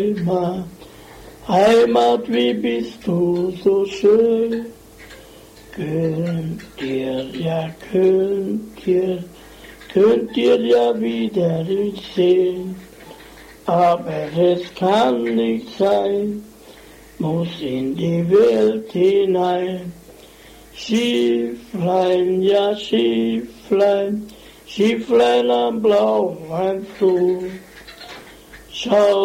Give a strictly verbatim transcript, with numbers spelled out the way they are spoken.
Heimat, Heimat, wie bist du so schön? Könnt ihr ja, könnt ihr, könnt ihr ja wieder sehen, aber es kann nicht sein, muss in die Welt hinein. Schifflein, ja Schifflein, Schifflein am blauen Fluss, schau